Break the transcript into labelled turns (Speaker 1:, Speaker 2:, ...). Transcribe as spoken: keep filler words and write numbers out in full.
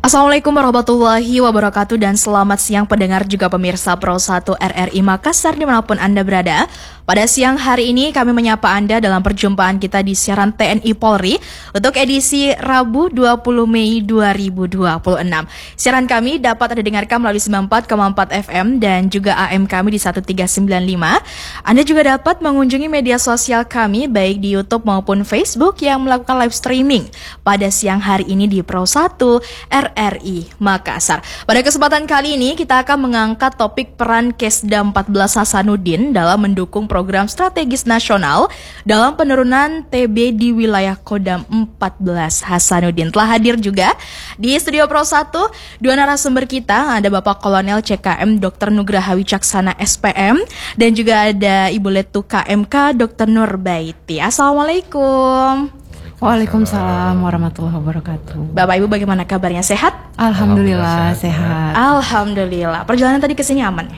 Speaker 1: Assalamualaikum warahmatullahi wabarakatuh dan selamat siang pendengar juga pemirsa Pro satu R R I Makassar dimanapun Anda berada. Pada siang hari ini kami menyapa Anda dalam perjumpaan kita di siaran T N I Polri untuk edisi Rabu dua puluh Mei dua ribu dua puluh enam. Siaran kami dapat Anda dengarkan melalui sembilan puluh empat koma empat F M dan juga A M kami di seribu tiga ratus sembilan puluh lima. Anda juga dapat mengunjungi media sosial kami baik di YouTube maupun Facebook yang melakukan live streaming pada siang hari ini di Pro satu R R I Makassar. Pada kesempatan kali ini kita akan mengangkat topik peran Kesda empat belas Hasanuddin dalam mendukung program strategis nasional dalam penurunan T B di wilayah Kodam empat belas Hasanuddin. Telah hadir juga di studio Pro satu dua narasumber kita, ada Bapak Kolonel C K M Doktor Nugraha Wicaksana S P M dan juga ada Ibu Letu K M K Doktor Nurbaiti. Assalamualaikum.
Speaker 2: Waalaikumsalam warahmatullahi wabarakatuh.
Speaker 1: Bapak Ibu bagaimana kabarnya, sehat?
Speaker 2: Alhamdulillah, Alhamdulillah sehat.
Speaker 1: Alhamdulillah. Perjalanan tadi ke sini aman?